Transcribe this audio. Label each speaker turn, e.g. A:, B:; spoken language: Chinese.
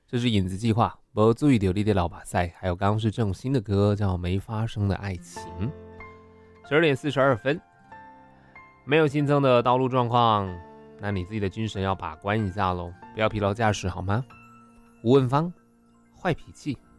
A: 这是影子计划，没注意到你的老把赛，还有刚刚是郑兴的歌叫《没发生的爱情》。12:42，没有新增的道路状况，那你自己的精神要把关一下咯，不要疲劳驾驶好吗？吴文芳，坏脾气。